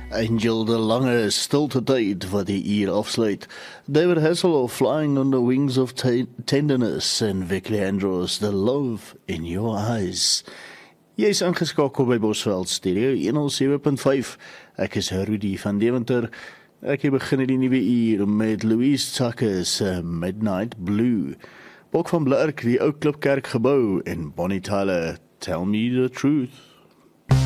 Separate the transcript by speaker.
Speaker 1: Angel de lange stilte tyd wat die uur afsluit. David Hasselhoff, Flying on the Wings of Tenderness, en Vic Leandros, The Love in Your Eyes. Jy is ingeskakel by Bosveld Stereo 107.5. Ek is Rudy van Deventer. Ek begin die nuwe uur met Louise Tucker se Midnight Blue. Bok van Blerk, die ou Klipkerk gebou, en Bonnie Tyler, Tell Me the Truth.